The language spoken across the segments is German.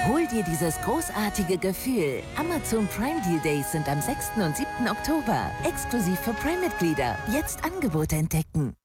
Hol dir dieses großartige Gefühl. Amazon Prime Deal Days sind am 6. und 7. Oktober. Exklusiv für Prime-Mitglieder. Jetzt Angebote entdecken.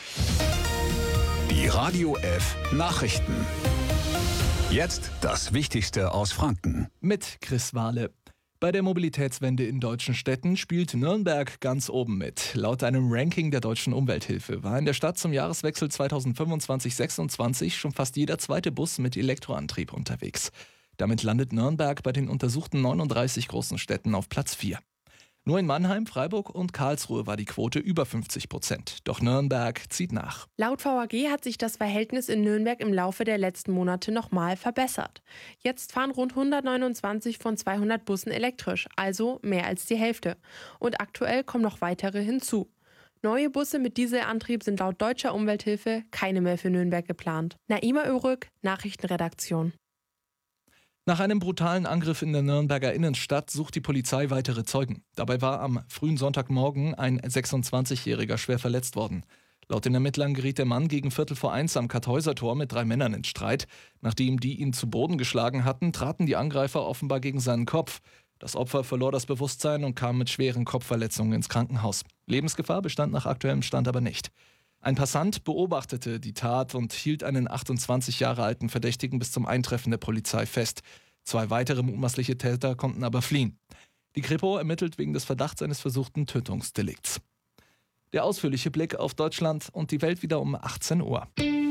Die Radio F Nachrichten. Jetzt das Wichtigste aus Franken. Mit Chris Wahle. Bei der Mobilitätswende in deutschen Städten spielt Nürnberg ganz oben mit. Laut einem Ranking der Deutschen Umwelthilfe war in der Stadt zum Jahreswechsel 2025/26 schon fast jeder zweite Bus mit Elektroantrieb unterwegs. Damit landet Nürnberg bei den untersuchten 39 großen Städten auf Platz 4. Nur in Mannheim, Freiburg und Karlsruhe war die Quote über 50%. Doch Nürnberg zieht nach. Laut VAG hat sich das Verhältnis in Nürnberg im Laufe der letzten Monate nochmal verbessert. Jetzt fahren rund 129 von 200 Bussen elektrisch, also mehr als die Hälfte. Und aktuell kommen noch weitere hinzu. Neue Busse mit Dieselantrieb sind laut Deutscher Umwelthilfe keine mehr für Nürnberg geplant. Naima Örük, Nachrichtenredaktion. Nach einem brutalen Angriff in der Nürnberger Innenstadt sucht die Polizei weitere Zeugen. Dabei war am frühen Sonntagmorgen ein 26-Jähriger schwer verletzt worden. Laut den Ermittlern geriet der Mann gegen 1:15 am Kartäusertor mit 3 Männern in Streit. Nachdem die ihn zu Boden geschlagen hatten, traten die Angreifer offenbar gegen seinen Kopf. Das Opfer verlor das Bewusstsein und kam mit schweren Kopfverletzungen ins Krankenhaus. Lebensgefahr bestand nach aktuellem Stand aber nicht. Ein Passant beobachtete die Tat und hielt einen 28 Jahre alten Verdächtigen bis zum Eintreffen der Polizei fest. 2 weitere mutmaßliche Täter konnten aber fliehen. Die Kripo ermittelt wegen des Verdachts eines versuchten Tötungsdelikts. Der ausführliche Blick auf Deutschland und die Welt wieder um 18 Uhr.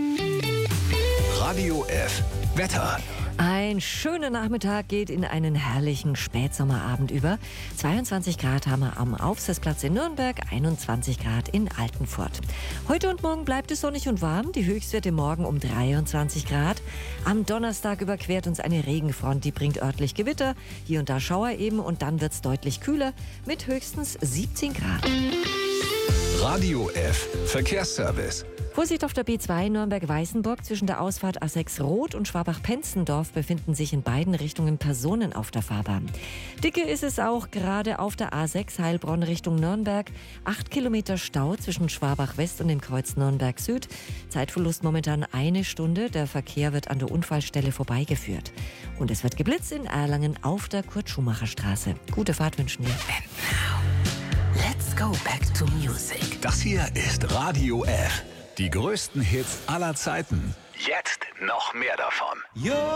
Radio F Wetter. Ein schöner Nachmittag geht in einen herrlichen Spätsommerabend über. 22 Grad haben wir am Aufsitzplatz in Nürnberg, 21 Grad in Altenfurt. Heute und morgen bleibt es sonnig und warm. Die Höchstwerte morgen um 23 Grad. Am Donnerstag überquert uns eine Regenfront, die bringt örtlich Gewitter. Hier und da Schauer eben und dann wird es deutlich kühler mit höchstens 17 Grad. Radio F Verkehrsservice. Vorsicht auf der B2 Nürnberg-Weißenburg zwischen der Ausfahrt A6 Roth und Schwabach-Penzendorf befinden sich in beiden Richtungen Personen auf der Fahrbahn. Dicke ist es auch gerade auf der A6 Heilbronn Richtung Nürnberg. 8 Kilometer Stau zwischen Schwabach-West und dem Kreuz Nürnberg-Süd. Zeitverlust momentan 1 Stunde. Der Verkehr wird an der Unfallstelle vorbeigeführt. Und es wird geblitzt in Erlangen auf der Kurt-Schumacher-Straße. Gute Fahrt wünschen wir. And now, let's go back to music. Das hier ist Radio F. Die größten Hits aller Zeiten. Jetzt noch mehr davon.